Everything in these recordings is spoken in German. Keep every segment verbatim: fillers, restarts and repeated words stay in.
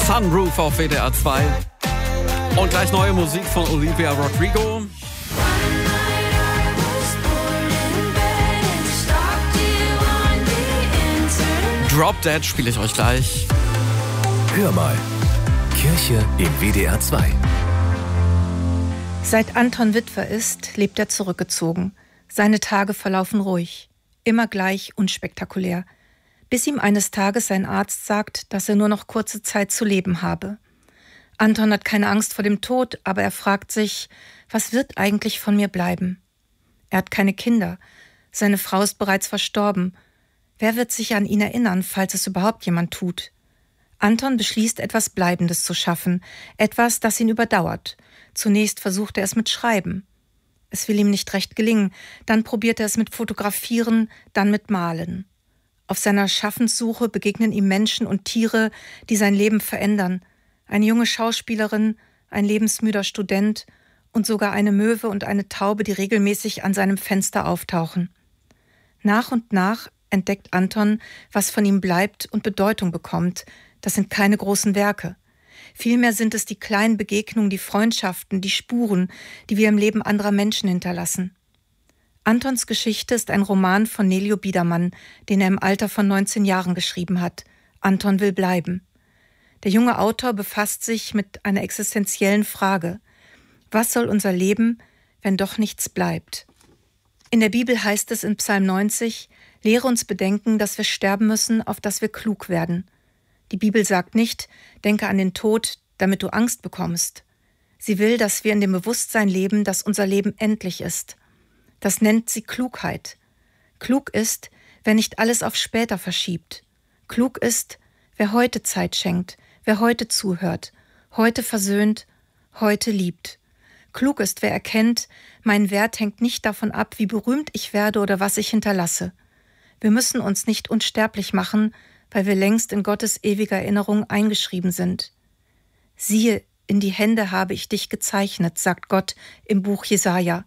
Sunroof auf W D R zwei. Und gleich neue Musik von Olivia Rodrigo. Drop Dead spiele ich euch gleich. Hör mal. Kirche im W D R zwei. Seit Anton Witwer ist, lebt er zurückgezogen. Seine Tage verlaufen ruhig. Immer gleich unspektakulär. Bis ihm eines Tages sein Arzt sagt, dass er nur noch kurze Zeit zu leben habe. Anton hat keine Angst vor dem Tod, aber er fragt sich, was wird eigentlich von mir bleiben? Er hat keine Kinder. Seine Frau ist bereits verstorben. Wer wird sich an ihn erinnern, falls es überhaupt jemand tut? Anton beschließt, etwas Bleibendes zu schaffen, etwas, das ihn überdauert. Zunächst versucht er es mit Schreiben. Es will ihm nicht recht gelingen, dann probiert er es mit Fotografieren, dann mit Malen. Auf seiner Schaffenssuche begegnen ihm Menschen und Tiere, die sein Leben verändern. Eine junge Schauspielerin, ein lebensmüder Student und sogar eine Möwe und eine Taube, die regelmäßig an seinem Fenster auftauchen. Nach und nach entdeckt Anton, was von ihm bleibt und Bedeutung bekommt. Das sind keine großen Werke. Vielmehr sind es die kleinen Begegnungen, die Freundschaften, die Spuren, die wir im Leben anderer Menschen hinterlassen. Antons Geschichte ist ein Roman von Nelio Biedermann, den er im Alter von neunzehn Jahren geschrieben hat. Anton will bleiben. Der junge Autor befasst sich mit einer existenziellen Frage. Was soll unser Leben, wenn doch nichts bleibt? In der Bibel heißt es in Psalm neunzig, lehre uns bedenken, dass wir sterben müssen, auf dass wir klug werden. Die Bibel sagt nicht, denke an den Tod, damit du Angst bekommst. Sie will, dass wir in dem Bewusstsein leben, dass unser Leben endlich ist. Das nennt sie Klugheit. Klug ist, wer nicht alles auf später verschiebt. Klug ist, wer heute Zeit schenkt, wer heute zuhört, heute versöhnt, heute liebt. Klug ist, wer erkennt, mein Wert hängt nicht davon ab, wie berühmt ich werde oder was ich hinterlasse. Wir müssen uns nicht unsterblich machen, weil wir längst in Gottes ewiger Erinnerung eingeschrieben sind. Siehe, in die Hände habe ich dich gezeichnet, sagt Gott im Buch Jesaja.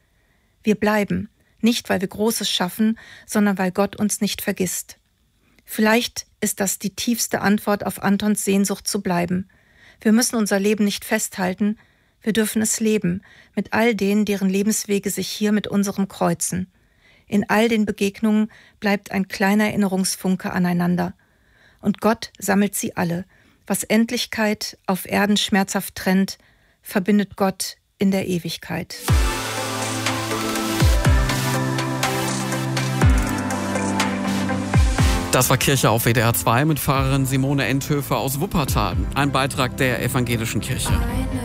Wir bleiben, nicht weil wir Großes schaffen, sondern weil Gott uns nicht vergisst. Vielleicht ist das die tiefste Antwort auf Antons Sehnsucht zu bleiben. Wir müssen unser Leben nicht festhalten, wir dürfen es leben, mit all denen, deren Lebenswege sich hier mit unserem kreuzen. In all den Begegnungen bleibt ein kleiner Erinnerungsfunke aneinander. Und Gott sammelt sie alle. Was Endlichkeit auf Erden schmerzhaft trennt, verbindet Gott in der Ewigkeit. Das war Kirche auf W D R zwei mit Pfarrerin Simone Enthöfer aus Wuppertal. Ein Beitrag der Evangelischen Kirche.